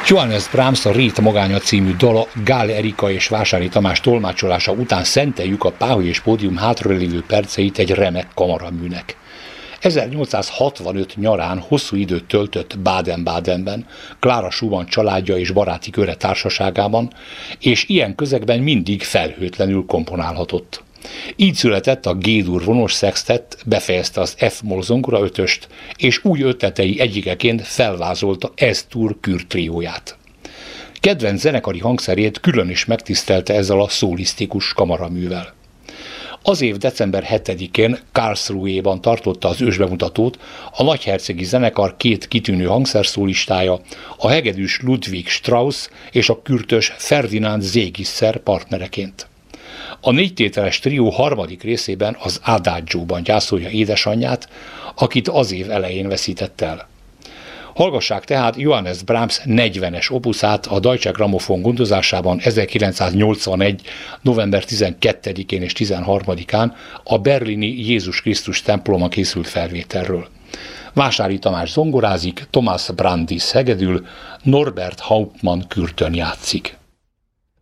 Johannes Brahms a Rét magánya című dala Gál Erika és Vásári Tamás tolmácsolása után szenteljük a Páholy és Pódium hátralévő perceit egy remek kamaraműnek. 1865 nyarán hosszú időt töltött Baden-Badenben, Clara Schumann családja és baráti köre társaságában, és ilyen közegben mindig felhőtlenül komponálhatott. Így született a G-dur vonos szextett, befejezte az F-moll zongora ötöst, és új ötletei egyikeként felvázolta S-dur kürtrióját. Kedvenc zenekari hangszerét külön is megtisztelte ezzel a szólisztikus kamaraművel. Az év december 7-én Karlsruhéban tartotta az ősbemutatót a nagyhercegi zenekar két kitűnő hangszerszólistája, a hegedűs Ludwig Strauss és a kürtös Ferdinand Seegisser partnereként. A négytételes trió harmadik részében az Adagio-ban gyászolja édesanyját, akit az év elején veszített el. Hallgassák tehát Johannes Brahms 40-es opuszát a Deutsche Grammophon gondozásában 1981. november 12-én és 13-án a berlini Jézus Krisztus templomban készült felvételről. Vásári Tamás zongorázik, Thomas Brandis hegedül, Norbert Hauptmann kürtön játszik.